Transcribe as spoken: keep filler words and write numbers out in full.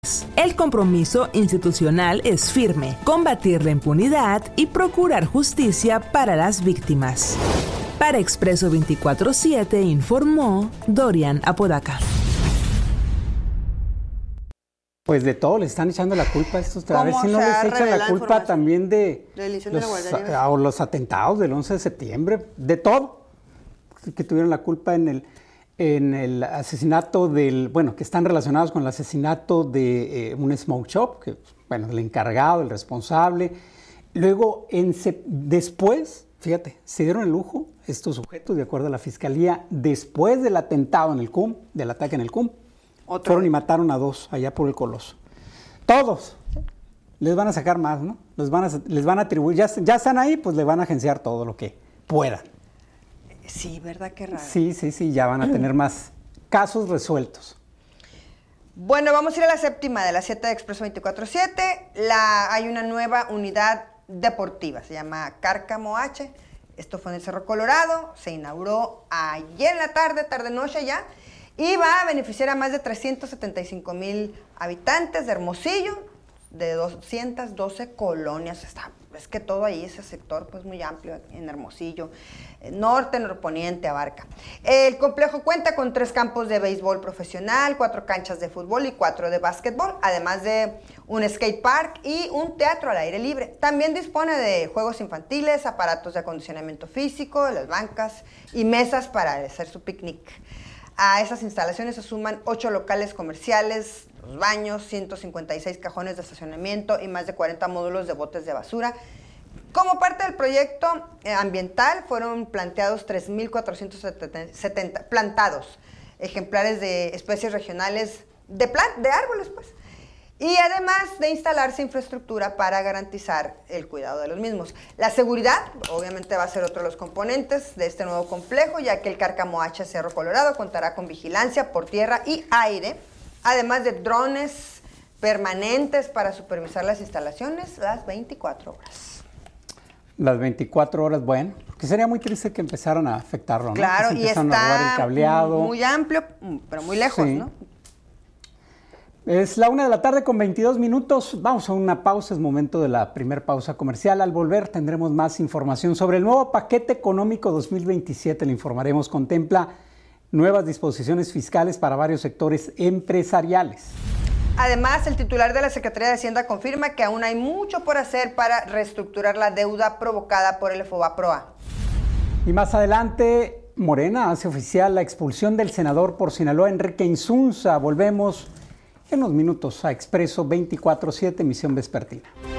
El compromiso institucional es firme, combatir la impunidad y procurar justicia para las víctimas. Para Expreso veinticuatro siete informó Dorian Apodaca. Pues de todo, les están echando la culpa a estos. A ver si no les echan la culpa también de, de los, a, a los atentados del once de septiembre, de todo. Que tuvieron la culpa en el, en el asesinato del, bueno, que están relacionados con el asesinato de eh, un smoke shop, que, bueno, el encargado, el responsable. Luego, en, después, fíjate, se dieron el lujo estos sujetos, de acuerdo a la fiscalía, después del atentado en el C U M, del ataque en el C U M, ¿Otro? fueron y mataron a dos allá por el Coloso. Todos. Les van a sacar más, ¿no? Les van a, les van a atribuir, ya, ya están ahí, pues le van a agenciar todo lo que puedan. Sí, ¿verdad? Qué raro. Sí, sí, sí, ya van a tener más casos resueltos. Bueno, vamos a ir a la séptima de las siete de Expreso veinticuatro siete. La, hay una nueva unidad deportiva, se llama Cárcamo H. Esto fue en el Cerro Colorado, se inauguró ayer en la tarde, tarde-noche ya, y va a beneficiar a más de trescientos setenta y cinco mil habitantes de Hermosillo, de doscientas doce colonias. Está, es que todo ahí, ese sector, pues muy amplio en Hermosillo, norte, norponiente, abarca. El complejo cuenta con tres campos de béisbol profesional, cuatro canchas de fútbol y cuatro de básquetbol, además de un skate park y un teatro al aire libre. También dispone de juegos infantiles, aparatos de acondicionamiento físico, las bancas y mesas para hacer su picnic. A esas instalaciones se suman ocho locales comerciales, dos baños, ciento cincuenta y seis cajones de estacionamiento y más de cuarenta módulos de botes de basura. Como parte del proyecto ambiental fueron planteados tres mil cuatrocientos setenta plantados ejemplares de especies regionales de, plan, de árboles, pues. Y además de instalarse infraestructura para garantizar el cuidado de los mismos. La seguridad, obviamente, va a ser otro de los componentes de este nuevo complejo, ya que el Cárcamo H Cerro Colorado contará con vigilancia por tierra y aire, además de drones permanentes para supervisar las instalaciones las veinticuatro horas. Las veinticuatro horas, bueno, porque sería muy triste que empezaran a afectarlo, ¿no? Claro, y está a robar el cableado. Muy amplio, pero muy lejos, sí. ¿No? Es la una de la tarde con veintidós minutos. Vamos a una pausa, es momento de la primera pausa comercial. Al volver tendremos más información sobre el nuevo paquete económico dos mil veintisiete. Le informaremos, contempla nuevas disposiciones fiscales para varios sectores empresariales. Además, el titular de la Secretaría de Hacienda confirma que aún hay mucho por hacer para reestructurar la deuda provocada por el FOBAPROA. Y más adelante, Morena hace oficial la expulsión del senador por Sinaloa, Enrique Insunza. Volvemos en unos minutos a Expreso veinticuatro siete, emisión vespertina.